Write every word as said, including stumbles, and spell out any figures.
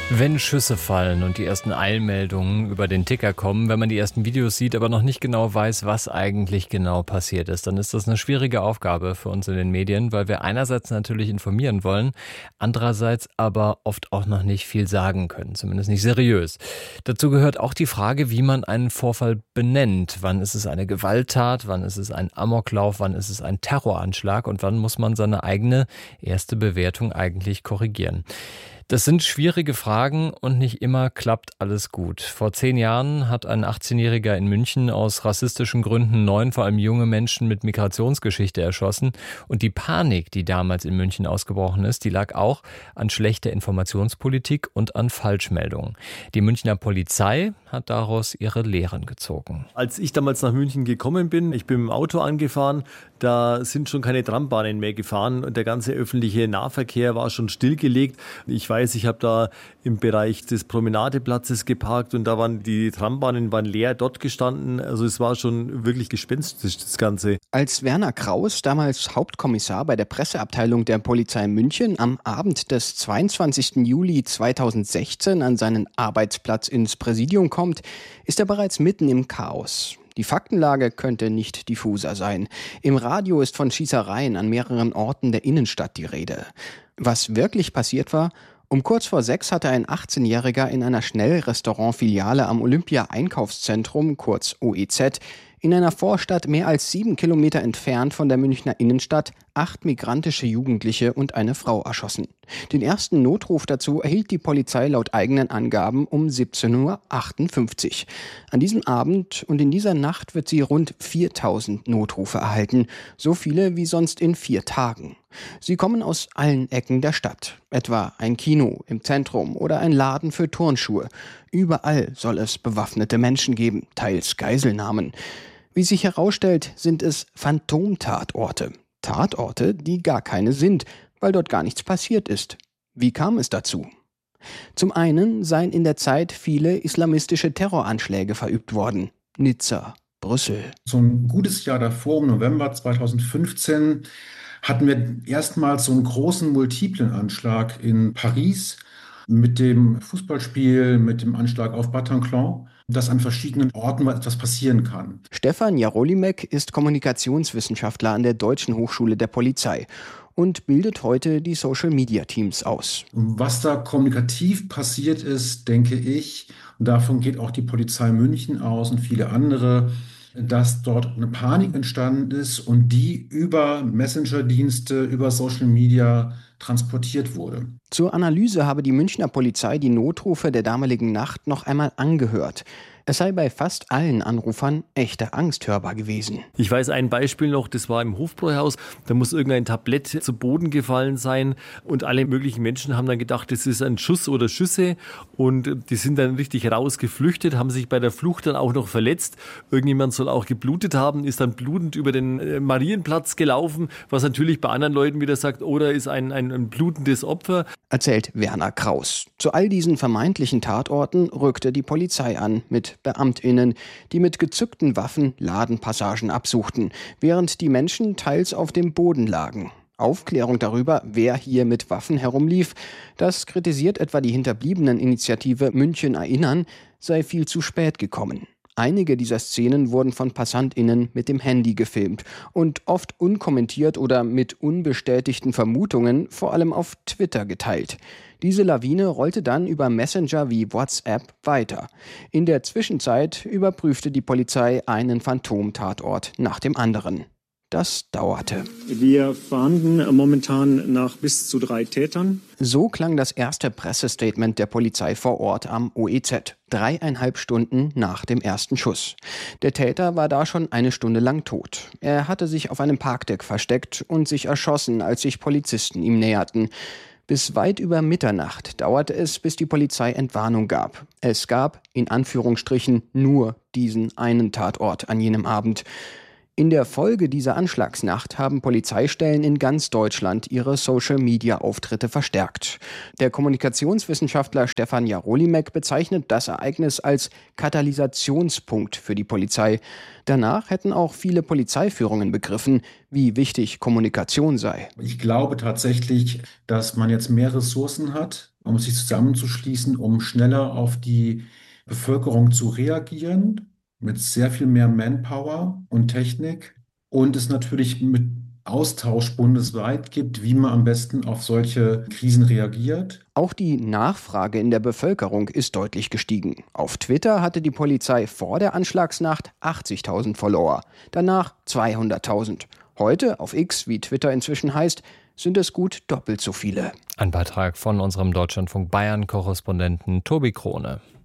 Wenn Schüsse fallen und die ersten Eilmeldungen über den Ticker kommen, wenn man die ersten Videos sieht, aber noch nicht genau weiß, was eigentlich genau passiert ist, dann ist das eine schwierige Aufgabe für uns in den Medien, weil wir einerseits natürlich informieren wollen, andererseits aber oft auch noch nicht viel sagen können, zumindest nicht seriös. Dazu gehört auch die Frage, wie man einen Vorfall benennt. Wann ist es eine Gewalttat, wann ist es ein Amoklauf, wann ist es ein Terroranschlag und wann muss man seine eigene erste Bewertung eigentlich korrigieren. Das sind schwierige Fragen und nicht immer klappt alles gut. Vor zehn Jahren hat ein achtzehnjähriger in München aus rassistischen Gründen neun, vor allem junge Menschen mit Migrationsgeschichte erschossen. Und die Panik, die damals in München ausgebrochen ist, die lag auch an schlechter Informationspolitik und an Falschmeldungen. Die Münchner Polizei hat daraus ihre Lehren gezogen. Als ich damals nach München gekommen bin, ich bin mit dem Auto angefahren, da sind schon keine Trambahnen mehr gefahren und der ganze öffentliche Nahverkehr war schon stillgelegt. Ich weiß, ich habe da im Bereich des Promenadeplatzes geparkt und da waren die Trambahnen waren leer dort gestanden. Also es war schon wirklich gespenstisch, das Ganze. Als Werner Kraus, damals Hauptkommissar bei der Presseabteilung der Polizei München, am Abend des zweiundzwanzigsten Juli zweitausendsechzehn an seinen Arbeitsplatz ins Präsidium kommt, ist er bereits mitten im Chaos. Die Faktenlage könnte nicht diffuser sein. Im Radio ist von Schießereien an mehreren Orten der Innenstadt die Rede. Was wirklich passiert war? Um kurz vor sechs hatte ein achtzehnjähriger in einer Schnellrestaurant-Filiale am Olympia-Einkaufszentrum, kurz O E Z, in einer Vorstadt mehr als sieben Kilometer entfernt von der Münchner Innenstadt acht migrantische Jugendliche und eine Frau erschossen. Den ersten Notruf dazu erhielt die Polizei laut eigenen Angaben um siebzehn Uhr achtundfünfzig. An diesem Abend und in dieser Nacht wird sie rund viertausend Notrufe erhalten, so viele wie sonst in vier Tagen. Sie kommen aus allen Ecken der Stadt, etwa ein Kino im Zentrum oder ein Laden für Turnschuhe. Überall soll es bewaffnete Menschen geben, teils Geiselnahmen. Wie sich herausstellt, sind es Phantomtatorte. Tatorte, die gar keine sind, weil dort gar nichts passiert ist. Wie kam es dazu? Zum einen seien in der Zeit viele islamistische Terroranschläge verübt worden. Nizza, Brüssel. So ein gutes Jahr davor, im November zweitausendfünfzehn, hatten wir erstmals so einen großen multiplen Anschlag in Paris mit dem Fußballspiel, mit dem Anschlag auf Bataclan, dass an verschiedenen Orten etwas passieren kann. Stefan Jarolimek ist Kommunikationswissenschaftler an der Deutschen Hochschule der Polizei und bildet heute die Social-Media-Teams aus. Was da kommunikativ passiert ist, denke ich, und davon geht auch die Polizei München aus und viele andere, dass dort eine Panik entstanden ist und die über Messenger-Dienste, über Social Media transportiert wurde. Zur Analyse habe die Münchner Polizei die Notrufe der damaligen Nacht noch einmal angehört. Es sei bei fast allen Anrufern echte Angst hörbar gewesen. Ich weiß ein Beispiel noch, das war im Hofbräuhaus. Da muss irgendein Tablett zu Boden gefallen sein und alle möglichen Menschen haben dann gedacht, das ist ein Schuss oder Schüsse und die sind dann richtig rausgeflüchtet, haben sich bei der Flucht dann auch noch verletzt. Irgendjemand soll auch geblutet haben, ist dann blutend über den Marienplatz gelaufen, was natürlich bei anderen Leuten wieder sagt, oder ist ein, ein, ein blutendes Opfer. Erzählt Werner Kraus. Zu all diesen vermeintlichen Tatorten rückte die Polizei an mit BeamtInnen, die mit gezückten Waffen Ladenpassagen absuchten, während die Menschen teils auf dem Boden lagen. Aufklärung darüber, wer hier mit Waffen herumlief, das kritisiert etwa die Hinterbliebenen-Initiative München erinnern, sei viel zu spät gekommen. Einige dieser Szenen wurden von PassantInnen mit dem Handy gefilmt und oft unkommentiert oder mit unbestätigten Vermutungen vor allem auf Twitter geteilt. Diese Lawine rollte dann über Messenger wie WhatsApp weiter. In der Zwischenzeit überprüfte die Polizei einen Phantomtatort nach dem anderen. Das dauerte. Wir fahnden momentan nach bis zu drei Tätern. So klang das erste Pressestatement der Polizei vor Ort am O E Z. Dreieinhalb Stunden nach dem ersten Schuss. Der Täter war da schon eine Stunde lang tot. Er hatte sich auf einem Parkdeck versteckt und sich erschossen, als sich Polizisten ihm näherten. Bis weit über Mitternacht dauerte es, bis die Polizei Entwarnung gab. Es gab, in Anführungsstrichen, nur diesen einen Tatort an jenem Abend. In der Folge dieser Anschlagsnacht haben Polizeistellen in ganz Deutschland ihre Social-Media-Auftritte verstärkt. Der Kommunikationswissenschaftler Stefan Jarolimek bezeichnet das Ereignis als Katalysationspunkt für die Polizei. Danach hätten auch viele Polizeiführungen begriffen, wie wichtig Kommunikation sei. Ich glaube tatsächlich, dass man jetzt mehr Ressourcen hat, um sich zusammenzuschließen, um schneller auf die Bevölkerung zu reagieren, mit sehr viel mehr Manpower und Technik, und es natürlich mit Austausch bundesweit gibt, wie man am besten auf solche Krisen reagiert. Auch die Nachfrage in der Bevölkerung ist deutlich gestiegen. Auf Twitter hatte die Polizei vor der Anschlagsnacht achtzigtausend Follower, danach zweihunderttausend. Heute, auf X, wie Twitter inzwischen heißt, sind es gut doppelt so viele. Ein Beitrag von unserem Deutschlandfunk Bayern-Korrespondenten Tobi Krone.